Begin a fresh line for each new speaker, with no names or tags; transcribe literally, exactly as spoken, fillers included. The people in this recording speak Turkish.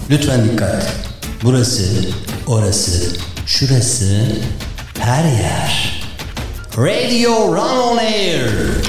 Lütfen dikkat. Burası, orası, şurası, her yer. Radio Run On Air.